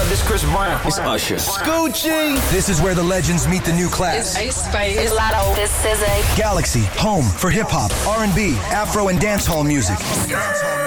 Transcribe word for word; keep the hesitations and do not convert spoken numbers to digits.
This Chris Brown. It's Usher. Gucci. This is where the legends meet the new class. It's Ace Spade. It's Lotto. This is a Galaxy, home for hip hop, R and B, Afro, and dancehall music.